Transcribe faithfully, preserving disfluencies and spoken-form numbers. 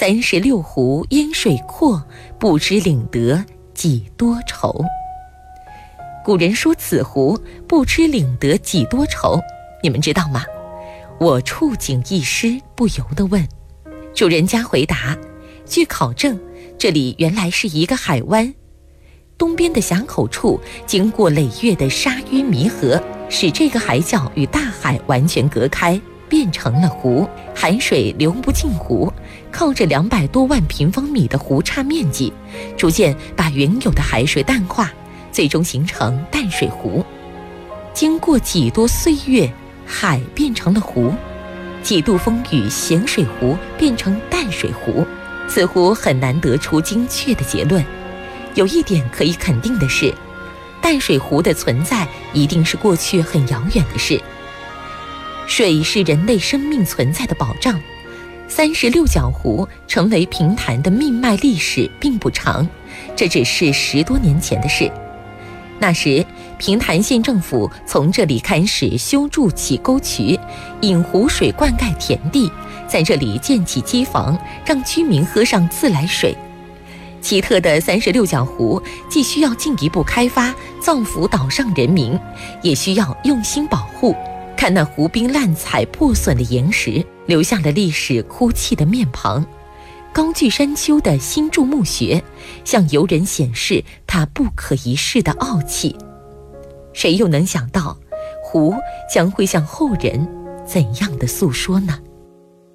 三十六湖烟水阔，不知领得几多愁。古人说此湖不知领得几多愁，你们知道吗？我触景一诗，不由得问。主人家回答，据考证，这里原来是一个海湾，东边的峡口处经过累月的沙淤弥合，使这个海角与大海完全隔开，变成了湖。海水流不进湖，靠着两百多万平方米的湖岔面积，逐渐把原有的海水淡化，最终形成淡水湖。经过几多岁月，海变成了湖，几度风雨，咸水湖变成淡水湖。似乎很难得出精确的结论。有一点可以肯定的是，淡水湖的存在一定是过去很遥远的事。水是人类生命存在的保障，三十六角湖成为平潭的命脉历史并不长，这只是十多年前的事。那时平潭县政府从这里开始修筑起沟渠，引湖水灌溉田地，在这里建起机房，让居民喝上自来水。奇特的三十六角湖既需要进一步开发，造福岛上人民，也需要用心保护。看那湖滨烂踩破损的岩石，留下了历史哭泣的面庞；高踞山丘的新筑墓穴，向游人显示它不可一世的傲气。谁又能想到，湖将会向后人怎样的诉说呢？